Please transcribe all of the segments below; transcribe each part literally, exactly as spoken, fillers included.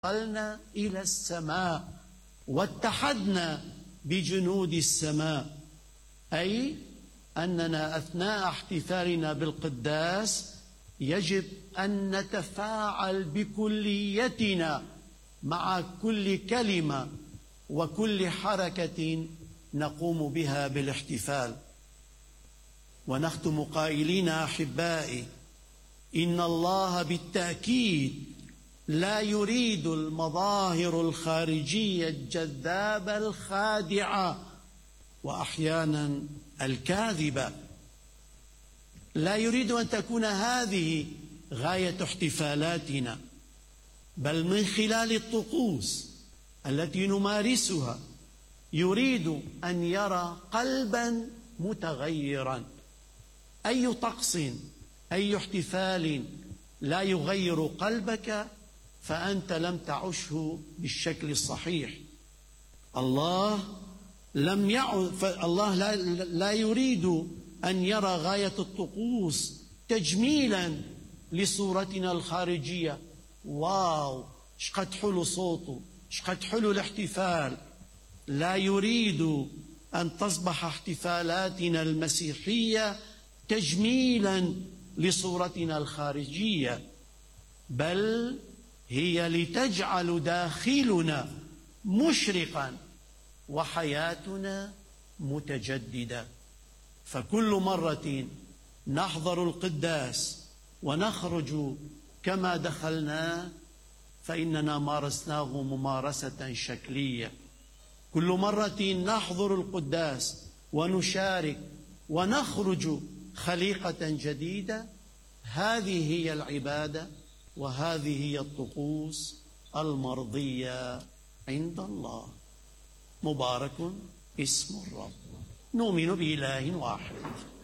انتقلنا إلى السماء واتحدنا بجنود السماء، أي أننا أثناء احتفالنا بالقداس يجب أن نتفاعل بكليتنا مع كل كلمة وكل حركة نقوم بها بالاحتفال. ونختم قائلين أحبائي: إن الله بالتأكيد لا يريد المظاهر الخارجية الجذابة الخادعة وأحيانا الكاذبة. لا يريد أن تكون هذه غاية احتفالاتنا، بل من خلال الطقوس التي نمارسها يريد أن يرى قلبا متغيرا. أي طقس أي احتفال لا يغير قلبك فأنت لم تعشه بالشكل الصحيح. الله لم يعد الله لا, لا يريد أن يرى غاية الطقوس تجميلا لصورتنا الخارجية. واو شقد حلو صوته، شقد حلو الاحتفال. لا يريد أن تصبح احتفالاتنا المسيحية تجميلا لصورتنا الخارجية، بل هي لتجعل داخلنا مشرقا وحياتنا متجددة. فكل مرة نحضر القداس ونخرج كما دخلنا فإننا مارسناه ممارسة شكلية. كل مرة نحضر القداس ونشارك ونخرج خليقة جديدة. هذه هي العبادة وهذه هي الطقوس المرضية عند الله. مبارك اسم الرب. نؤمن بإله واحد.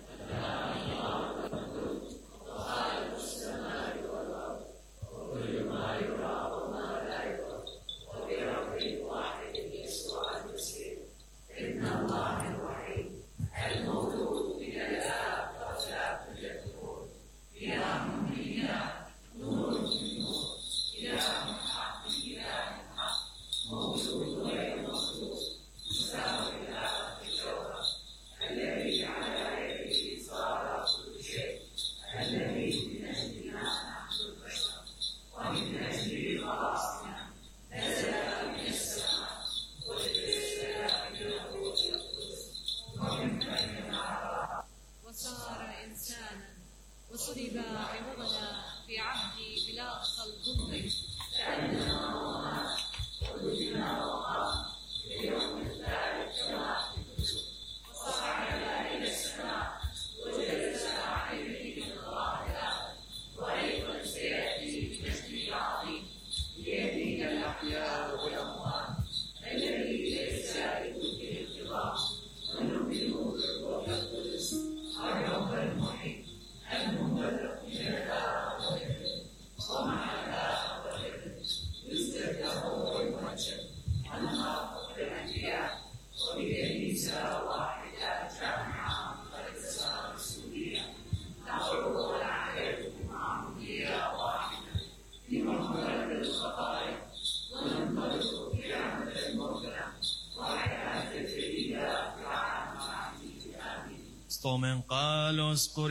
من قال اذكر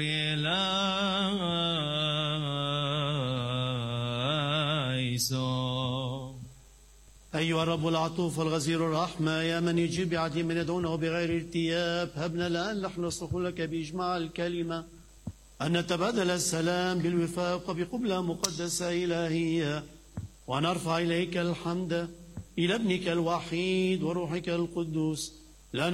إليسو. أيها الرب العطوف والغزير الرحمة، يا من يجيب بعدي من يدعونه بغير ارتياب، هبنا الآن نحن نصرخ لك بإجماع الكلمة أن نتبادل السلام بالوفاق وبقبلة مقدسة إلهية، ونرفع إليك الحمد إلى ابنك الوحيد وروحك القدوس